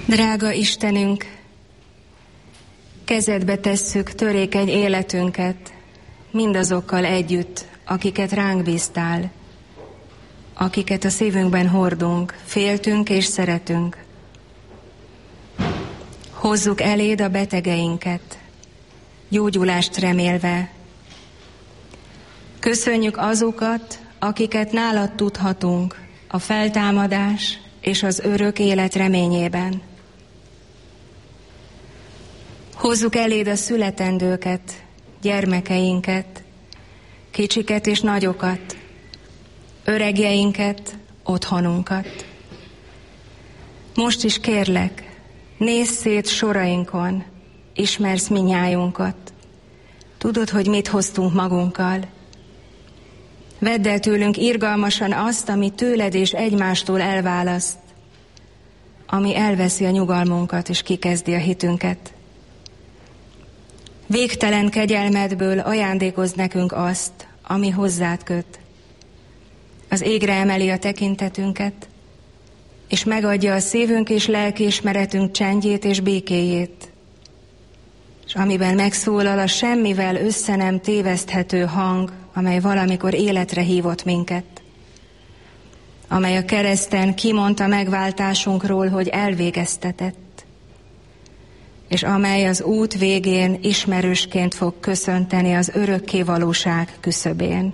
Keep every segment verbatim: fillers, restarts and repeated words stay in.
Drága Istenünk, kezedbe tesszük törékeny életünket, mindazokkal együtt, akiket ránk bíztál, akiket a szívünkben hordunk, féltünk és szeretünk. Hozzuk eléd a betegeinket, gyógyulást remélve. Köszönjük azokat, akiket nálad tudhatunk a feltámadás és az örök élet reményében. Hozzuk eléd a születendőket, gyermekeinket, kicsiket és nagyokat, öregjeinket, otthonunkat. Most is kérlek, nézz szét sorainkon, ismersz minnyájunkat. Tudod, hogy mit hoztunk magunkkal. Vedd el tőlünk irgalmasan azt, ami tőled és egymástól elválaszt, ami elveszi a nyugalmunkat és kikezdi a hitünket. Végtelen kegyelmedből ajándékozz nekünk azt, ami hozzád köt. Az égre emeli a tekintetünket, és megadja a szívünk és lelkiismeretünk csendjét és békéjét, és amiben megszólal a semmivel össze nem téveszthető hang, amely valamikor életre hívott minket, amely a kereszten kimondta megváltásunkról, hogy elvégeztetett, és amely az út végén ismerősként fog köszönteni az örökké valóság küszöbén.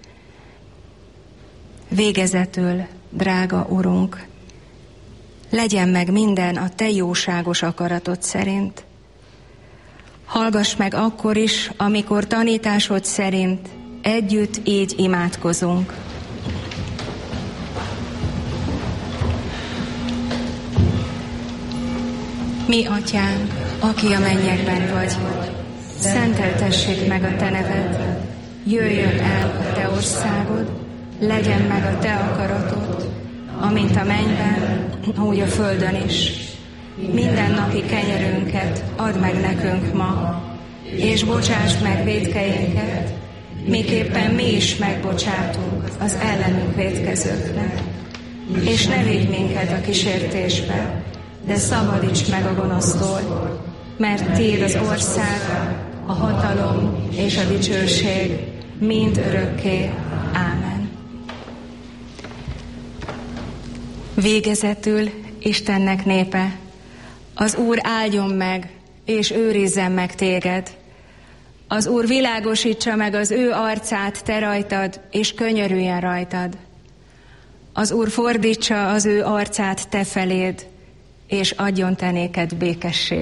Végezetül, drága Urunk, legyen meg minden a te jóságos akaratod szerint. Hallgass meg akkor is, amikor tanításod szerint együtt így imádkozunk. Mi, Atyánk, aki a mennyekben vagy, szenteltessék meg a te neved, jöjjön el a te országod, legyen meg a te akaratod, amint a mennyben, úgy a földön is. Minden napi kenyerünket add meg nekünk ma, és bocsásd meg vétkeinket, miképpen mi is megbocsátunk az ellenünk vétkezőknek. És ne vigy minket a kísértésbe, de szabadíts meg a gonosztól, mert tiéd az ország, a hatalom és a dicsőség mind örökké. Ámen. Végezetül, Istennek népe, az Úr áldjon meg, és őrizzen meg téged. Az Úr világosítsa meg az ő arcát te rajtad, és könyörüljen rajtad. Az Úr fordítsa az ő arcát te feléd, és adjon te néked békességet.